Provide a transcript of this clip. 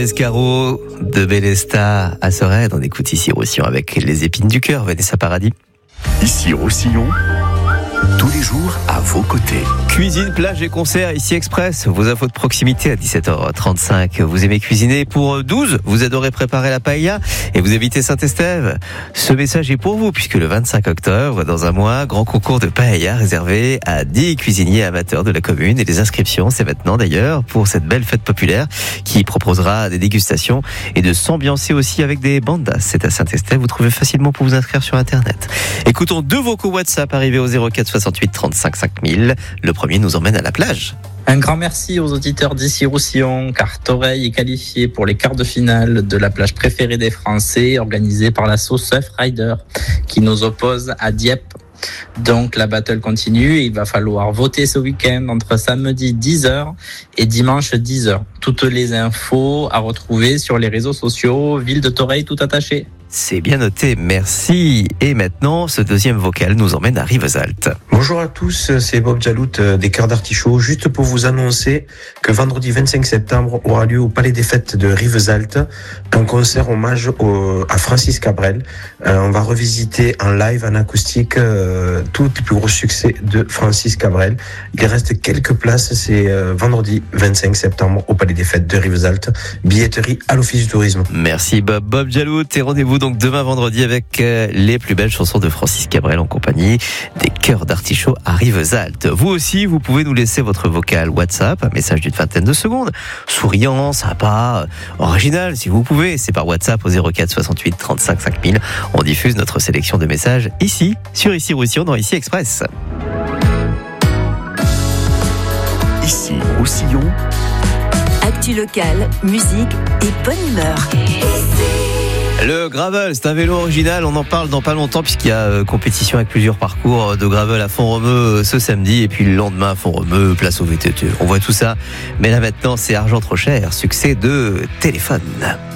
Escarot de Bélesta à Sorède. On écoute ici Roussillon avec les épines du cœur, Vanessa Paradis. Ici Roussillon, tous les jours à vos côtés. Cuisine, plage et concert, ici Express. Vos infos de proximité à 17h35. Vous aimez cuisiner pour 12, vous adorez préparer la paella et vous habitez Saint-Estève. Ce message est pour vous puisque le 25 octobre, dans un mois, grand concours de paella réservé à 10 cuisiniers amateurs de la commune. Et les inscriptions, c'est maintenant d'ailleurs pour cette belle fête populaire qui proposera des dégustations et de s'ambiancer aussi avec des bandas. C'est à Saint-Estève. Vous trouvez facilement pour vous inscrire sur Internet. Écoutons deux vocaux WhatsApp arrivés au 04 68 35 5000. Le premier nous emmène à la plage. Un grand merci aux auditeurs d'ici Roussillon, car Toreil est qualifié pour les quarts de finale de la plage préférée des Français, organisée par l'asso Surf Rider, qui nous oppose à Dieppe. Donc la battle continue et il va falloir voter ce week-end entre samedi 10h et dimanche 10h. Toutes les infos à retrouver sur les réseaux sociaux, Ville de Toreil tout attaché. C'est bien noté, merci. Et maintenant, ce deuxième vocal nous emmène à Rivesaltes. Bonjour à tous, c'est Bob Jalout des Cœurs d'Artichaut. Juste pour vous annoncer que vendredi 25 septembre aura lieu au Palais des Fêtes de Rivesaltes un concert hommage à Francis Cabrel. On va revisiter en live, en acoustique, tous les plus gros succès de Francis Cabrel. Il reste quelques places, c'est vendredi 25 septembre au Palais des Fêtes de Rivesaltes. Billetterie à l'Office du Tourisme. Merci Bob Jalout et rendez-vous donc demain vendredi avec les plus belles chansons de Francis Cabrel en compagnie des Cœurs d'Artichaut à Rivesaltes. Vous aussi, vous pouvez nous laisser votre vocal WhatsApp, un message d'une vingtaine de secondes, souriant, sympa, original si vous pouvez. C'est par WhatsApp au 04 68 35 5000. On diffuse notre sélection de messages ici, sur Ici Roussillon, dans Ici Express. Ici Roussillon. Actu locale, musique et bonne humeur. Le gravel, c'est un vélo original, on en parle dans pas longtemps puisqu'il y a compétition avec plusieurs parcours de gravel à Font-Romeu ce samedi et puis le lendemain Font-Romeu, place au VTT. On voit tout ça, mais là maintenant c'est argent trop cher, succès de Téléphone.